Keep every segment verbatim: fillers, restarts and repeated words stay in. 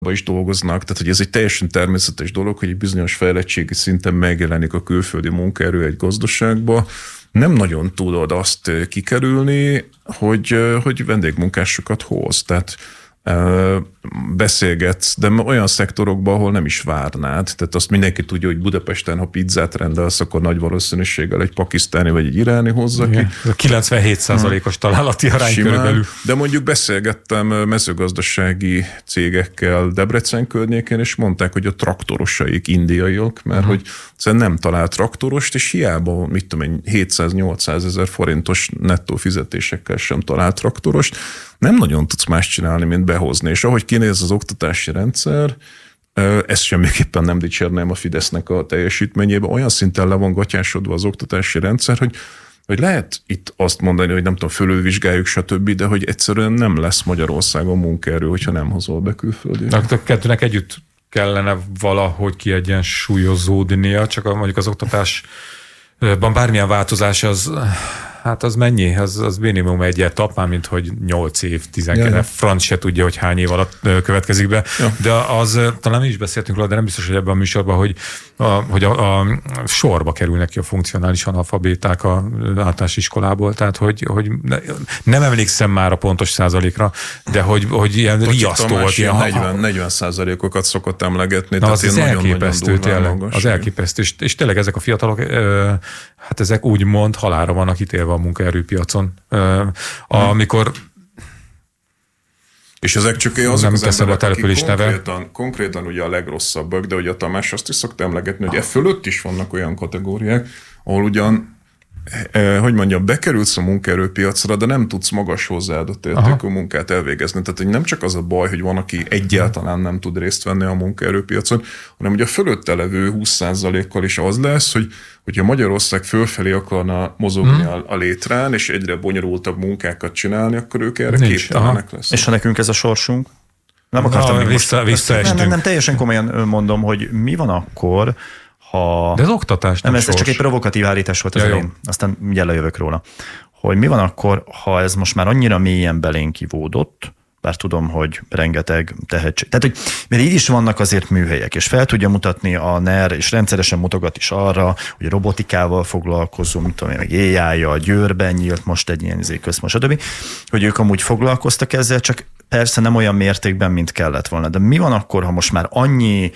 is dolgoznak, tehát hogy ez egy teljesen természetes dolog, hogy egy bizonyos fejlettségi szinten megjelenik a külföldi munkaerő egy gazdaságba. Nem nagyon tudod azt kikerülni, hogy, hogy vendégmunkásokat hoz. Tehát beszélgetsz, de olyan szektorokban, ahol nem is várnád. Tehát azt mindenki tudja, hogy Budapesten, ha pizzát rendelsz, akkor nagy valószínűséggel egy pakisztáni vagy egy iráni hozza ki. kilencvenhét százalékos találati arány simán, körülbelül. De mondjuk beszélgettem mezőgazdasági cégekkel Debrecen környékén, és mondták, hogy a traktorosaik indiaiak, mert uh-huh. hogy egyszerűen nem talál traktorost, és hiába, mit tudom én, hétszáz-nyolcszáz ezer forintos nettó fizetésekkel sem talál traktorost, nem nagyon tudsz más csinálni, mint behozni. És ahogy kinéz az oktatási rendszer, ezt semmiképpen nem dicsérném a Fidesznek a teljesítményébe, olyan szinten le van gatyásodva az oktatási rendszer, hogy, hogy lehet itt azt mondani, hogy nem tudom, fölülvizsgáljuk, stb., de hogy egyszerűen nem lesz Magyarországon munkaerő, hogyha nem hozol be külföldi. A kettőnek együtt kellene valahogy kiegyensúlyozódnia, csak a, mondjuk az oktatásban bármilyen változás az... Hát az mennyi? Az, az minimum egy etap, már mint hogy nyolc év, tizenkét, ja, franc se tudja, hogy hány év alatt következik be. Ja. De az, talán mi is beszéltünk róla, de nem biztos, hogy ebben a műsorban, hogy a, hogy a, a sorba kerülnek ki a funkcionális analfabéták az általános iskolából, tehát hogy, hogy nem emlékszem már a pontos százalékra, de hogy, hogy ilyen riasztó volt. Ilyen negyven százalékokat szokott emlegetni. Na, az, az elképesztő, tényleg. Az elképesztő. És, és tényleg ezek a fiatalok, hát ezek úgymond halálra vannak ítélve a munkaerőpiacon. Amikor és ezek csak azok nem az emberek, a település akik neve. Konkrétan, konkrétan ugye a legrosszabbak, de ugye a Tamás azt is szokta emlegetni, hogy e fölött is vannak olyan kategóriák, ahol ugyan Eh, hogy mondjam, bekerülsz a munkaerőpiacra, de nem tudsz magas hozzáadott értékű munkát elvégezni. Tehát hogy nem csak az a baj, hogy van, aki egyáltalán nem tud részt venni a munkaerőpiacon, hanem ugye a fölötte levő húsz százalékkal is az lesz, hogy hogyha Magyarország fölfelé akarna mozogni hmm. a létrán, és egyre bonyolultabb munkákat csinálni, akkor ők erre Nincs. képtelenek lesznek. És ha nekünk ez a sorsunk? Nem akartam Na, vissza, vissza nem, nem, nem, teljesen komolyan mondom, hogy mi van akkor, ha... De az oktatás nem, nem ez sors. Csak egy provokatív állítás volt az elején, aztán ugye lejövök róla. Hogy mi van akkor, ha ez most már annyira mélyen belénk kivódott, bár tudom, hogy rengeteg tehetség. Tehát, hogy, mert így is vannak azért műhelyek, és fel tudja mutatni a en e er, és rendszeresen mutogat is arra, hogy robotikával foglalkozunk, mit tudom én, meg á í-jal, Győrben nyílt most egy ilyen központ, stb., hogy ők amúgy foglalkoztak ezzel, csak persze nem olyan mértékben, mint kellett volna. De mi van akkor, ha most már annyi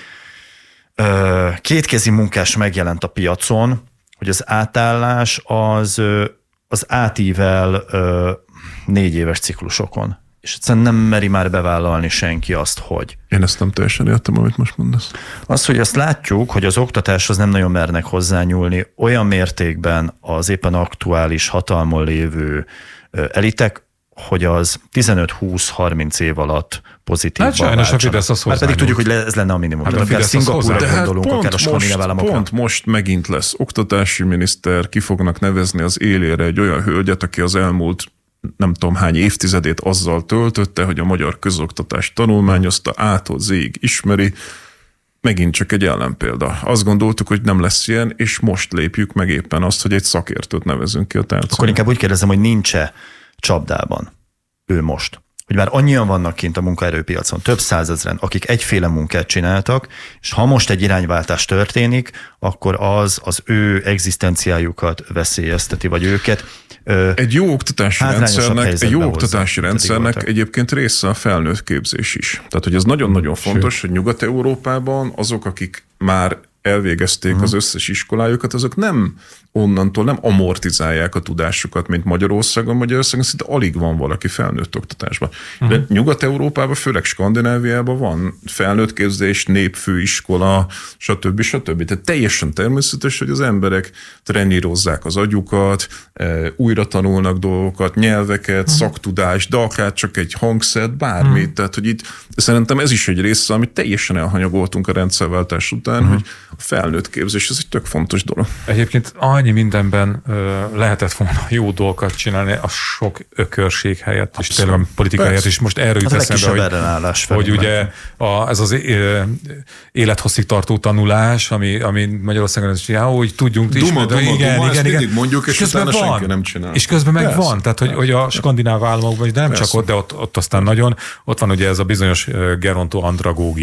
ö, kétkezi munkás megjelent a piacon, hogy az átállás az, az átível ö, négy éves ciklusokon. És egyszerűen nem meri már bevállalni senki azt, hogy... Én ezt nem teljesen értem, amit most mondasz. Az, hogy azt látjuk, hogy az oktatáshoz nem nagyon mernek hozzányúlni olyan mértékben az éppen aktuális hatalmon lévő elitek, hogy az tizenöt-húsz-harminc év alatt pozitívban hát sajnos a Fidesz az hát pedig tudjuk, hogy ez lenne a minimum. Hát a Fidesz Szingapúrra gondolunk, pont akár a skandináv államokra. Pont most megint lesz oktatási miniszter, ki fognak nevezni az élére egy olyan hölgyet, aki az elmúlt nem tudom hány évtizedét azzal töltötte, hogy a magyar közoktatást tanulmányozta, ától zéig ismeri. Megint csak egy ellenpélda. Azt gondoltuk, hogy nem lesz ilyen, és most lépjük meg éppen azt, hogy egy szakértőt nevezünk ki a tárcán. Akkor inkább úgy kérdezem, hogy nincs-e csapdában ő most? Hogy már annyian vannak kint a munkaerőpiacon, több százezren, akik egyféle munkát csináltak, és ha most egy irányváltás történik, akkor az az ő egzisztenciájukat veszélyezteti, vagy őket Egy jó oktatási rendszernek, egy jó oktatási rendszernek egyébként része a felnőtt képzés is. Tehát, hogy ez nagyon-nagyon fontos, Sőt. hogy Nyugat-Európában azok, akik már elvégezték uh-huh. az összes iskolájukat, azok nem onnantól nem amortizálják a tudásukat, mint Magyarországon. Magyarországon szinte alig van valaki felnőtt oktatásban. Uh-huh. De Nyugat-Európában, főleg Skandináviában van felnőtt képzés, népfőiskola, stb. stb. Tehát teljesen természetes, hogy az emberek trenírozzák az agyukat, újra tanulnak dolgokat, nyelveket, uh-huh. szaktudást, de akár csak egy hangszert, bármit. Uh-huh. Tehát, hogy itt szerintem ez is egy része, amit teljesen elhanyagoltunk a rendszerváltás után, uh-huh. hogy a felnőtt képzés, ez egy tök fontos dolog. Egyébként annyi mindenben ö, lehetett volna jó dolgokat csinálni a sok ökörség helyett, Abszolút. és tényleg a politika Persze. helyett is. Most erről jut eszembe, hogy, hogy ugye a, ez az é, élethosszig tartó tanulás, ami, ami Magyarországon is, já, hogy tudjunk duma, ismerni. Duma, igen, duma, igen, igen. mondjuk, és, és utána van. senki nem csinál. És közben meg Persze. van, tehát hogy, hogy a skandináv államokban, de nem Persze. csak ott, de ott, ott aztán nagyon, ott van ugye ez a bizonyos gerontoandragógia,